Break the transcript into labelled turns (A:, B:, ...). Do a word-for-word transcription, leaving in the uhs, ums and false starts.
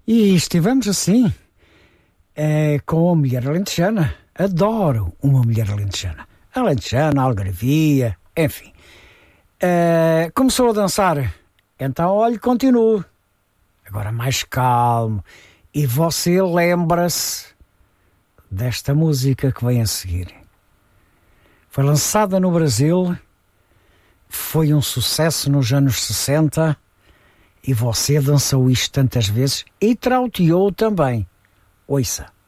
A: E estivemos assim, é, com a mulher alentejana. Adoro uma mulher alentejana. Alentejana, algarvia, enfim. É, começou a dançar. Então, olha, continuo. Agora mais calmo. E você lembra-se desta música que vem a seguir. Foi lançada no Brasil, foi um sucesso nos anos sessenta e você dançou isto tantas vezes e trauteou também. Ouça.